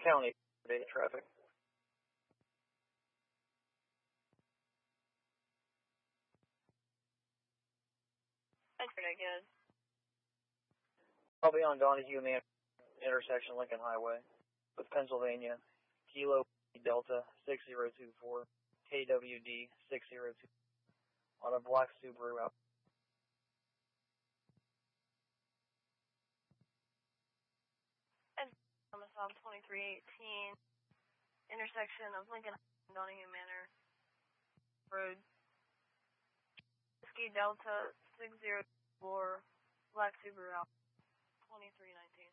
County data traffic. Again. I'll be on Donahue Man intersection Lincoln Highway with Pennsylvania, Kilo Delta 6024, KWD 602 on a black Subaru out. And Amazon 2318, intersection of Lincoln and Donahue Manor Road, Whiskey Delta 604, black Subaru out 2319.